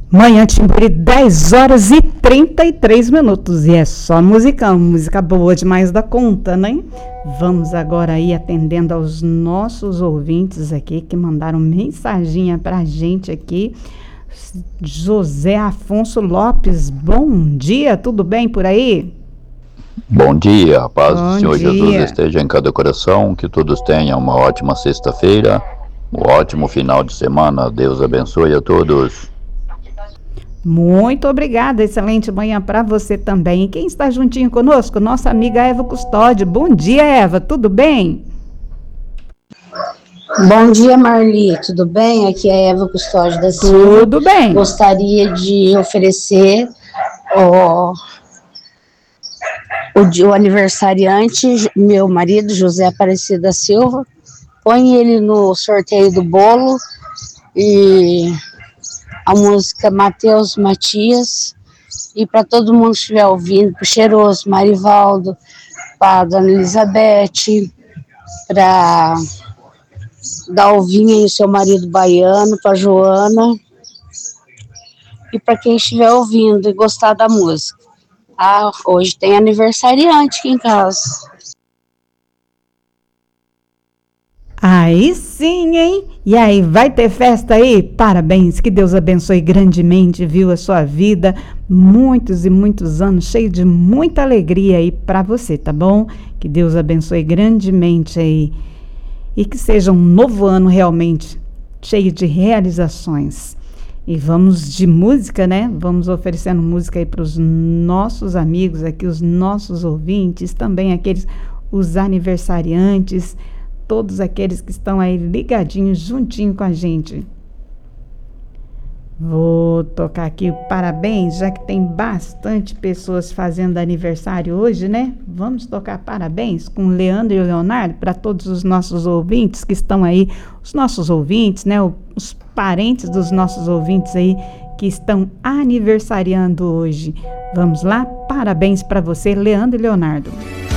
Manhã Timburi, 10 horas e 33 minutos. E é só musicão, música boa demais da conta, né? Vamos agora aí atendendo aos nossos ouvintes aqui que mandaram mensaginha pra gente aqui. José Afonso Lopes, bom dia, tudo bem por aí? Bom dia, a paz do Senhor dia. Jesus esteja em cada coração, que todos tenham uma ótima sexta-feira, um ótimo final de semana, Deus abençoe a todos. Muito obrigada, excelente manhã para você também. E quem está juntinho conosco? Nossa amiga Eva Custódio. Bom dia, Eva, tudo bem? Bom dia, Marli, tudo bem? Aqui é a Eva Custódio da Silva. Tudo bem. Gostaria de oferecer o aniversariante, meu marido, José Aparecido da Silva. Põe ele no sorteio do bolo e a música Matheus Matias. E para todo mundo que estiver ouvindo, para o Cheiroso, Marivaldo, para a Dona Elizabeth, para Dalvinha e o seu marido baiano, para Joana, e para quem estiver ouvindo e gostar da música. Ah, hoje tem aniversariante aqui em casa. Aí sim, hein? E aí, vai ter festa aí? Parabéns, que Deus abençoe grandemente, viu, a sua vida. Muitos e muitos anos, cheio de muita alegria aí para você, tá bom? Que Deus abençoe grandemente aí. E que seja um novo ano realmente cheio de realizações. E vamos de música, né? Vamos oferecendo música aí para os nossos amigos aqui, os nossos ouvintes, também os aniversariantes, todos aqueles que estão aí ligadinhos, juntinho com a gente. Vou tocar aqui o parabéns, já que tem bastante pessoas fazendo aniversário hoje, né? Vamos tocar parabéns com Leandro e Leonardo para todos os nossos ouvintes que estão aí, os nossos ouvintes, né? Os parentes dos nossos ouvintes aí que estão aniversariando hoje. Vamos lá? Parabéns para você, Leandro e Leonardo.